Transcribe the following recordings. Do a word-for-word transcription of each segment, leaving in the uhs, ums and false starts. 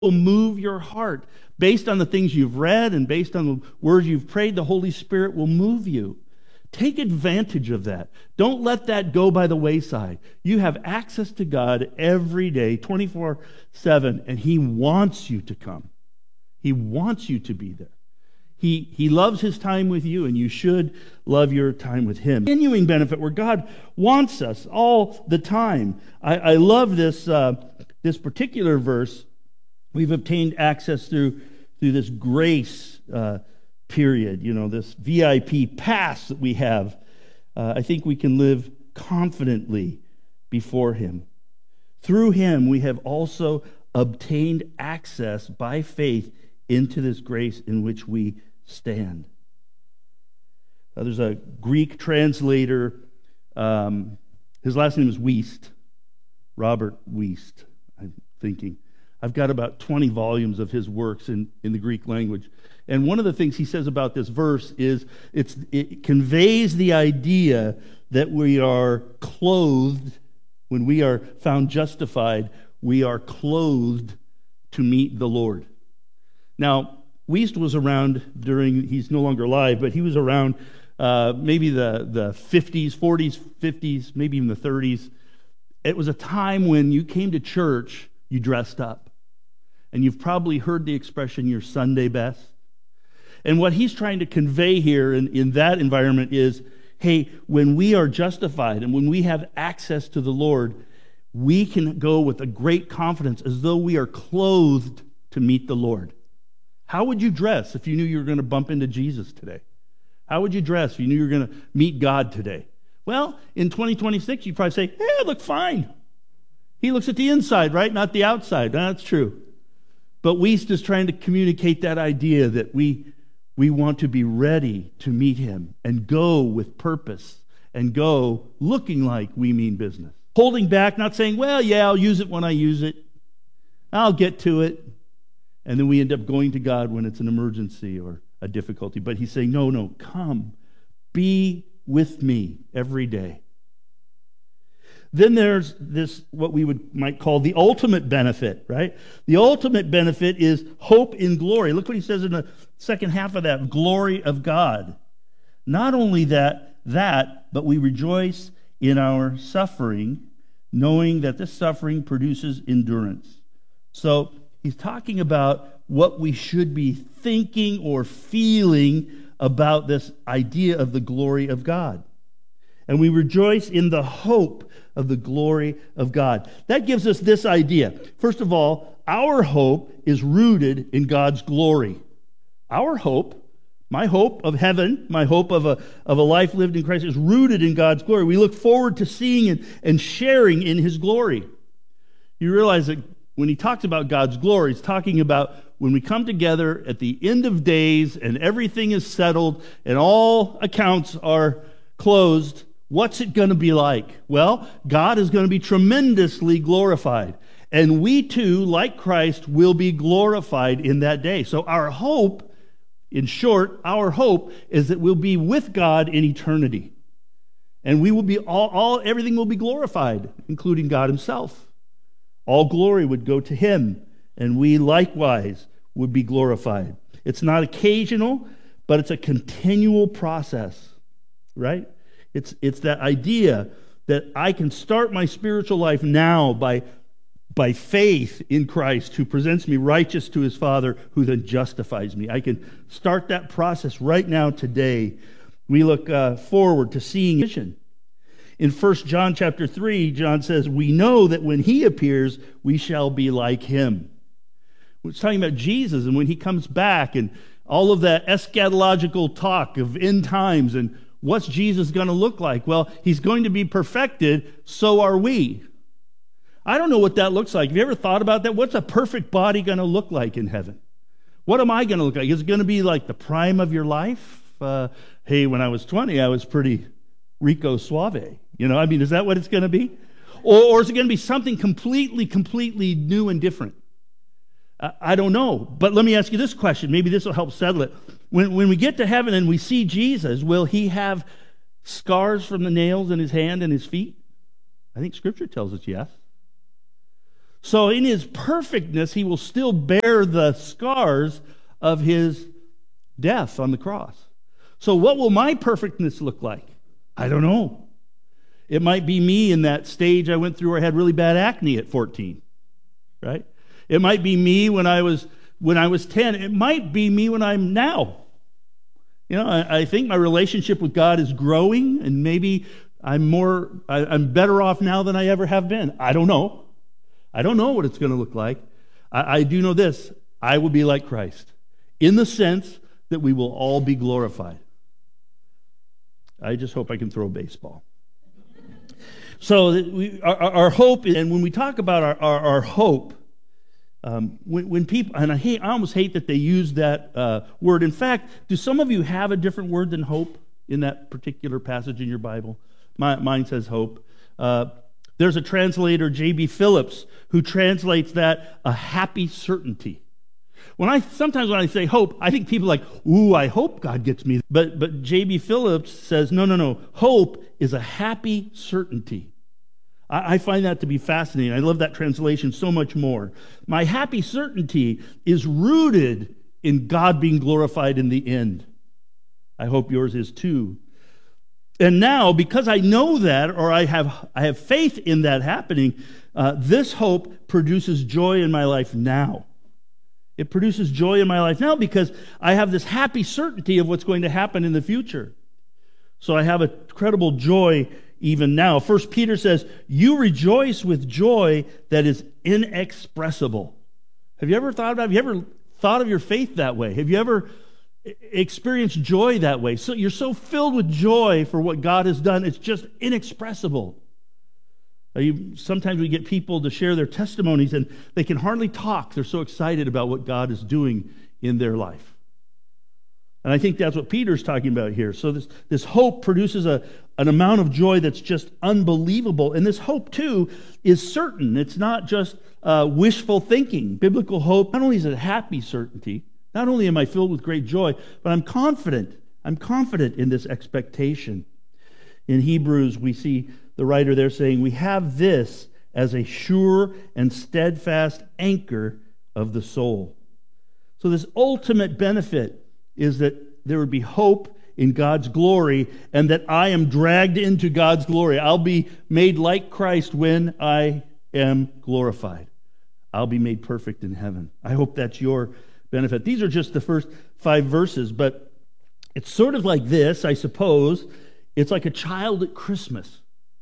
will move your heart. Based on the things you've read and based on the words you've prayed, the Holy Spirit will move you. Take advantage of that. Don't let that go by the wayside. You have access to God every day, twenty-four seven, and He wants you to come. He wants you to be there. He, he loves His time with you, and you should love your time with Him. Continuing benefit where God wants us all the time. I, I love this, uh, this particular verse. We've obtained access through, through this grace uh, period, you know, this V I P pass that we have. Uh, I think we can live confidently before Him. Through Him, we have also obtained access by faith into this grace in which we stand. Uh, there's a Greek translator. Um, his last name is Wuest, Robert Wuest, I'm thinking. I've got about twenty volumes of his works in, in the Greek language. And one of the things he says about this verse is it's, it conveys the idea that we are clothed, when we are found justified, we are clothed to meet the Lord. Now, Wuest was around during, he's no longer alive, but he was around uh, maybe the, the fifties, forties, fifties, maybe even the thirties. It was a time when you came to church, you dressed up. And you've probably heard the expression, "your Sunday best." And what he's trying to convey here in, in that environment is, hey, when we are justified and when we have access to the Lord, we can go with a great confidence as though we are clothed to meet the Lord. How would you dress if you knew you were going to bump into Jesus today? How would you dress if you knew you were going to meet God today? Well, in twenty twenty-six, you'd probably say, hey, I look fine. He looks at the inside, right? Not the outside. That's true. But Wuest is trying to communicate that idea that we, we want to be ready to meet Him and go with purpose and go looking like we mean business. Holding back, not saying, well, yeah, I'll use it when I use it. I'll get to it. And then we end up going to God when it's an emergency or a difficulty. But He's saying, no, no, come. Be with me every day. Then there's this, what we would might call the ultimate benefit, right? The ultimate benefit is hope in glory. Look what he says in the second half of that, glory of God. Not only that, that, but we rejoice in our suffering, knowing that this suffering produces endurance. So he's talking about what we should be thinking or feeling about this idea of the glory of God. And we rejoice in the hope of the glory of God. That gives us this idea. First of all, our hope is rooted in God's glory. Our hope, my hope of heaven, my hope of a, of a life lived in Christ is rooted in God's glory. We look forward to seeing and, and sharing in His glory. You realize that when he talks about God's glory, he's talking about when we come together at the end of days and everything is settled and all accounts are closed. What's it going to be like? Well, God is going to be tremendously glorified. And we too, like Christ, will be glorified in that day. So our hope, in short, our hope is that we'll be with God in eternity. And we will be all, all everything will be glorified, including God Himself. All glory would go to Him, and we likewise would be glorified. It's not occasional, but it's a continual process, right? It's, it's that idea that I can start my spiritual life now by, by faith in Christ, who presents me righteous to His Father, who then justifies me. I can start that process right now today. We look uh, forward to seeing vision. In First John chapter three, John says, we know that when He appears, we shall be like Him. It's talking about Jesus and when He comes back and all of that eschatological talk of end times and what's Jesus going to look like? Well, He's going to be perfected, so are we. I don't know what that looks like. Have you ever thought about that? What's a perfect body going to look like in heaven? What am I going to look like? Is it going to be like the prime of your life? Uh, hey, when I was twenty, I was pretty Rico Suave. You know, I mean, is that what it's going to be? Or, or is it going to be something completely, completely new and different? I, I don't know. But let me ask you this question. Maybe this will help settle it. When, when we get to heaven and we see Jesus, will He have scars from the nails in His hand and His feet? I think Scripture tells us yes. So in his perfectness, he will still bear the scars of his death on the cross. So what will my perfectness look like? I don't know. It might be me in that stage I went through where I had really bad acne at fourteen, right? It might be me when I was when I was ten. It might be me when I'm now. You know, I, I think my relationship with God is growing, and maybe I'm more, I, I'm better off now than I ever have been. I don't know. I don't know what it's going to look like. I, I do know this. I will be like Christ in the sense that we will all be glorified. I just hope I can throw a baseball. So we, our, our hope, and when we talk about our, our, our hope, um, when, when people, and I hate, I almost hate that they use that uh, word. In fact, do some of you have a different word than hope in that particular passage in your Bible? My, mine says hope. Uh, there's a translator, J B Phillips, who translates that a happy certainty. When I sometimes when I say hope, I think people are like, ooh, I hope God gets me. But but J B Phillips says, no, no, no. Hope is a happy certainty. I, I find that to be fascinating. I love that translation so much more. My happy certainty is rooted in God being glorified in the end. I hope yours is too. And now, because I know that, or I have I have faith in that happening, uh, this hope produces joy in my life now. It produces joy in my life now because I have this happy certainty of what's going to happen in the future. So I have a incredible joy even now. First Peter says, you rejoice with joy that is inexpressible. Have you ever thought about, have you ever thought of your faith that way? Have you ever experienced joy that way? So you're so filled with joy for what God has done, it's just inexpressible. You, sometimes we get people to share their testimonies and they can hardly talk. They're so excited about what God is doing in their life. And I think that's what Peter's talking about here. So this, this hope produces a, an amount of joy that's just unbelievable. And this hope, too, is certain. It's not just uh, wishful thinking. Biblical hope, not only is it a happy certainty, not only am I filled with great joy, but I'm confident. I'm confident in this expectation. In Hebrews, we see the writer there saying, we have this as a sure and steadfast anchor of the soul. So this ultimate benefit is that there would be hope in God's glory and that I am dragged into God's glory. I'll be made like Christ when I am glorified. I'll be made perfect in heaven. I hope that's your benefit. These are just the first five verses, but it's sort of like this, I suppose. It's like a child at Christmas.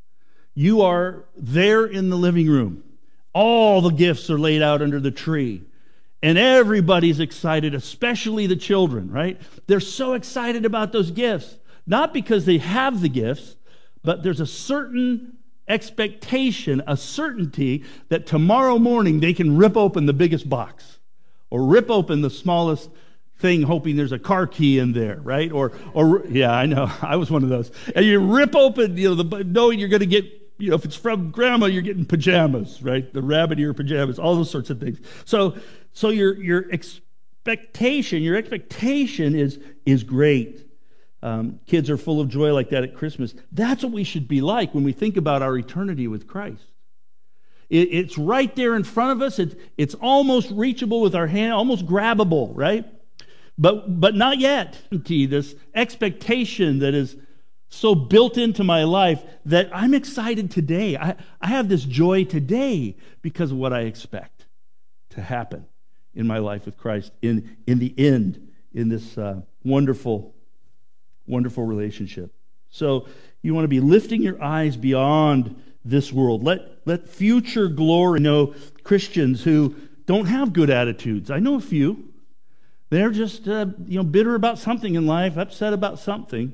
You are there in the living room. All the gifts are laid out under the tree. And everybody's excited, especially the children, right? They're so excited about those gifts. Not because they have the gifts, but there's a certain expectation, a certainty that tomorrow morning they can rip open the biggest box or rip open the smallest thing hoping there's a car key in there, right? Or, or yeah, I know. I was one of those. And you rip open, you know, the, knowing you're going to get, you know, if it's from grandma, you're getting pajamas, right? The rabbit ear pajamas, all those sorts of things. So, so your your expectation, your expectation is is great. Um, kids are full of joy like that at Christmas. That's what we should be like when we think about our eternity with Christ. It, it's right there in front of us. It's it's almost reachable with our hand, almost grabbable, right? But but not yet. This expectation that is so built into my life that I'm excited today. I, I have this joy today because of what I expect to happen in my life with Christ in, in the end, in this uh, wonderful, wonderful relationship. So you want to be lifting your eyes beyond this world. Let, let future glory. I know Christians who don't have good attitudes. I know a few. They're just uh, you know bitter about something in life, upset about something.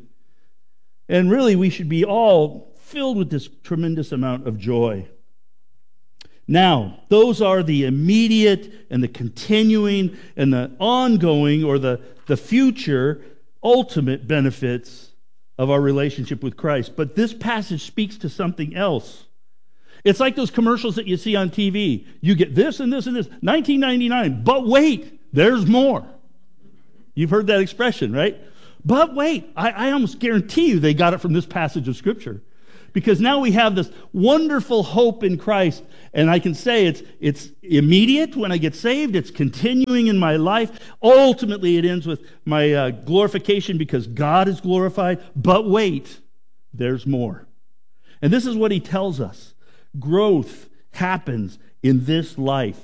And really, we should be all filled with this tremendous amount of joy. Now, those are the immediate and the continuing and the ongoing or the, the future ultimate benefits of our relationship with Christ. But this passage speaks to something else. It's like those commercials that you see on T V. You get this and this and this, nineteen ninety-nine, but wait, there's more. You've heard that expression, right? But wait, I, I almost guarantee you they got it from this passage of Scripture. Because now we have this wonderful hope in Christ. And I can say it's, it's immediate when I get saved. It's continuing in my life. Ultimately, it ends with my uh, glorification because God is glorified. But wait, there's more. And this is what he tells us. Growth happens in this life.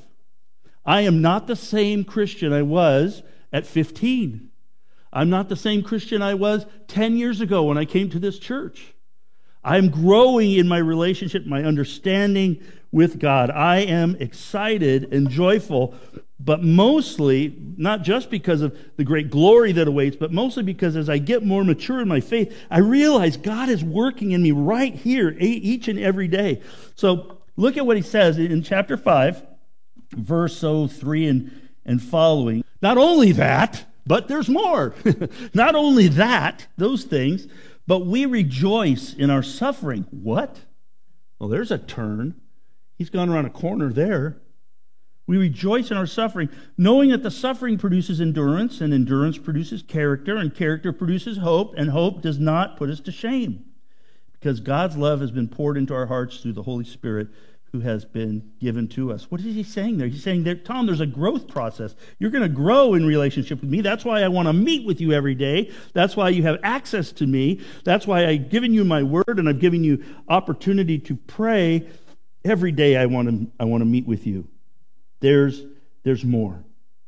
I am not the same Christian I was at fifteen. I'm not the same Christian I was ten years ago when I came to this church. I'm growing in my relationship, my understanding with God. I am excited and joyful, but mostly, not just because of the great glory that awaits, but mostly because as I get more mature in my faith, I realize God is working in me right here each and every day. So look at what he says in chapter five, verse oh three and, and following. Not only that, but there's more. Not only that, those things, but we rejoice in our suffering. What? Well, there's a turn. He's gone around a corner there. We rejoice in our suffering, knowing that the suffering produces endurance, and endurance produces character, and character produces hope, and hope does not put us to shame, because God's love has been poured into our hearts through the Holy Spirit who has been given to us. What is he saying there? He's saying that, Tom, there's a growth process. You're going to grow in relationship with me. That's why I want to meet with you every day. That's why you have access to me. That's why I've given you my word, and I've given you opportunity to pray. Every day I want to, I want to meet with you. There's, there's more.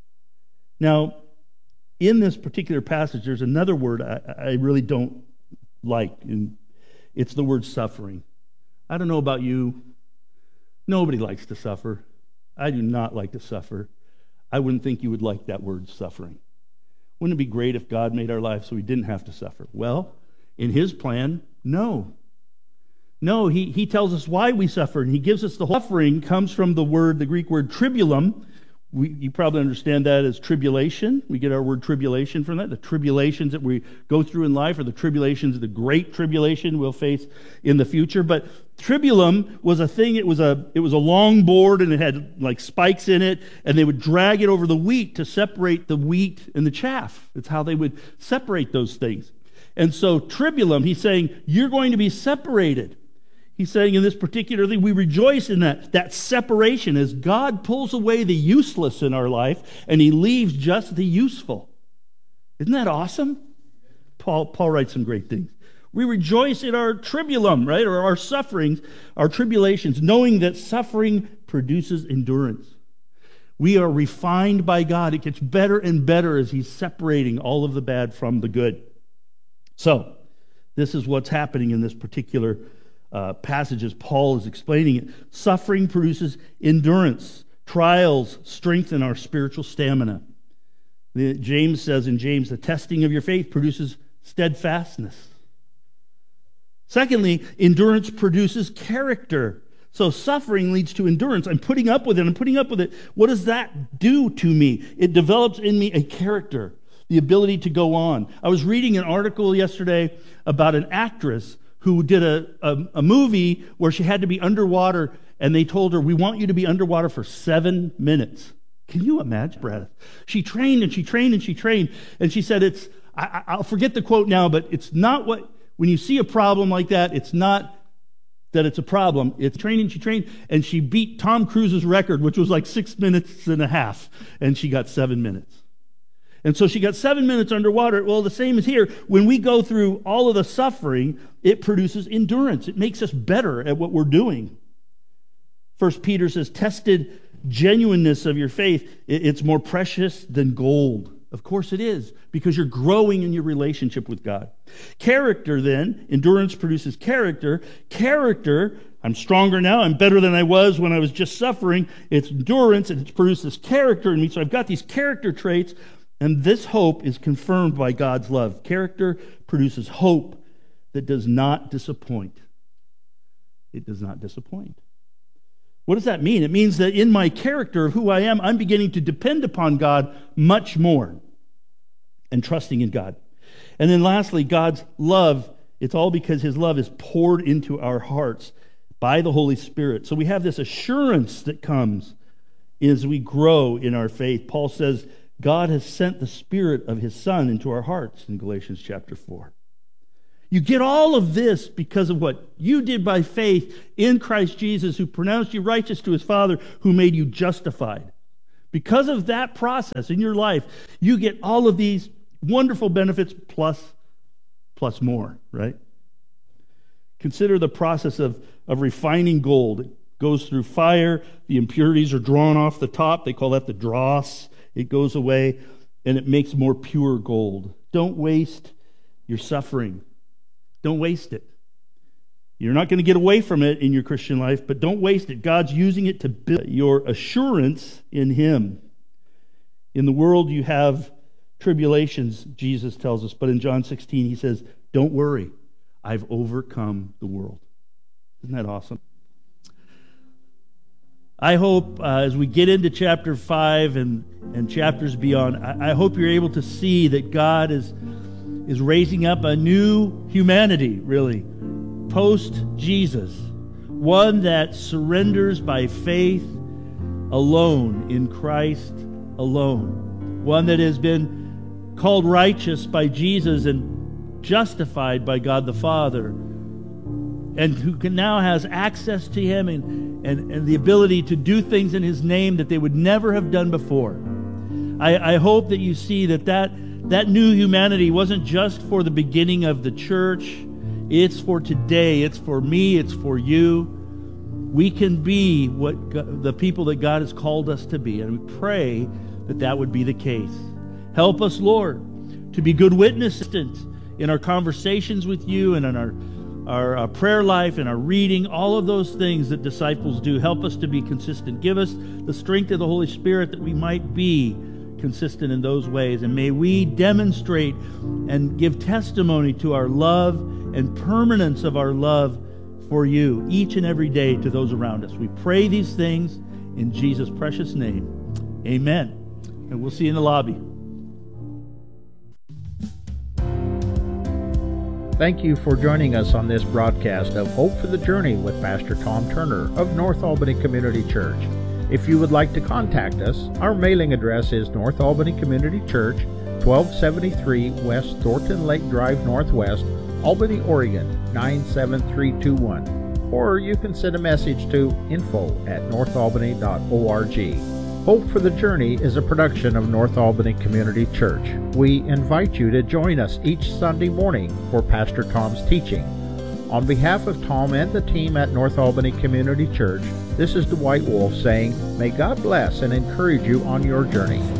Now, in this particular passage, there's another word I, I really don't like, and it's the word suffering. I don't know about you. Nobody likes to suffer. I do not like to suffer. I wouldn't think you would like that word, suffering. Wouldn't it be great if God made our life so we didn't have to suffer? Well, in his plan, no. No, he, he tells us why we suffer, and he gives us the whole suffering comes from the word, the Greek word tribulum. We, you probably understand that as tribulation. We get our word tribulation from that. The tribulations that we go through in life are the tribulations, the great tribulation we'll face in the future. But tribulum was a thing, it was a, it was a long board, and it had like spikes in it, and they would drag it over the wheat to separate the wheat and the chaff. It's how they would separate those things. And so tribulum, he's saying, you're going to be separated. He's saying in this particular thing, we rejoice in that, that separation as God pulls away the useless in our life and he leaves just the useful. Isn't that awesome? Paul, Paul writes some great things. We rejoice in our tribulum, right, or our sufferings, our tribulations, knowing that suffering produces endurance. We are refined by God. It gets better and better as he's separating all of the bad from the good. So, this is what's happening in this particular Uh, passages. Paul is explaining it. Suffering produces endurance. Trials strengthen our spiritual stamina. The, James says in James, the testing of your faith produces steadfastness. Secondly, endurance produces character. So suffering leads to endurance. I'm putting up with it. I'm putting up with it. What does that do to me? It develops in me a character, the ability to go on. I was reading an article yesterday about an actress who did a, a, a movie where she had to be underwater, and they told her, we want you to be underwater for seven minutes. Can you imagine, Brad? She trained and she trained and she trained, and she said, it's, I, I'll forget the quote now, but it's not what, when you see a problem like that, it's not that it's a problem. It's training, she trained, and she beat Tom Cruise's record, which was like six minutes and a half, and she got seven minutes. And so she got seven minutes underwater. Well, the same is here. When we go through all of the suffering, it produces endurance. It makes us better at what we're doing. First Peter says, tested genuineness of your faith, it's more precious than gold. Of course it is, because you're growing in your relationship with God. Character then, endurance produces character. Character, I'm stronger now, I'm better than I was when I was just suffering. It's endurance, and it produces character in me. So I've got these character traits. And this hope is confirmed by God's love. Character produces hope that does not disappoint. It does not disappoint. What does that mean? It means that in my character of who I am, I'm beginning to depend upon God much more and trusting in God. And then lastly, God's love, it's all because his love is poured into our hearts by the Holy Spirit. So we have this assurance that comes as we grow in our faith. Paul says, God has sent the Spirit of his Son into our hearts in Galatians chapter four. You get all of this because of what you did by faith in Christ Jesus, who pronounced you righteous to his Father, who made you justified. Because of that process in your life, you get all of these wonderful benefits plus, plus more, right? Consider the process of, of refining gold. It goes through fire. The impurities are drawn off the top. They call that the dross. It goes away, and it makes more pure gold. Don't waste your suffering. Don't waste it. You're not going to get away from it in your Christian life, but don't waste it. God's using it to build your assurance in him. In the world you have tribulations, Jesus tells us, but in John sixteen he says, don't worry, I've overcome the world. Isn't that awesome? I hope uh, as we get into chapter five and, and chapters beyond, I, I hope you're able to see that God is, is raising up a new humanity, really, post-Jesus. One that surrenders by faith alone in Christ alone. One that has been called righteous by Jesus and justified by God the Father, and who can now has access to him and, and, and the ability to do things in his name that they would never have done before. I, I hope that you see that, that that new humanity wasn't just for the beginning of the church. It's for today. It's for me. It's for you. We can be what God, the people that God has called us to be, and we pray that that would be the case. Help us, Lord, to be good witnesses in our conversations with you and in our Our uh, prayer life and our reading, all of those things that disciples do. Help us to be consistent. Give us the strength of the Holy Spirit that we might be consistent in those ways. And may we demonstrate and give testimony to our love and permanence of our love for you each and every day to those around us. We pray these things in Jesus' precious name. Amen. And we'll see you in the lobby. Thank you for joining us on this broadcast of Hope for the Journey with Pastor Tom Turner of North Albany Community Church. If you would like to contact us, our mailing address is North Albany Community Church, twelve seventy-three West Thornton Lake Drive Northwest, Albany, Oregon, nine seven three two one. Or you can send a message to info at north albany dot org. Hope for the Journey is a production of North Albany Community Church. We invite you to join us each Sunday morning for Pastor Tom's teaching. On behalf of Tom and the team at North Albany Community Church, this is Dwight Wolf saying, may God bless and encourage you on your journey.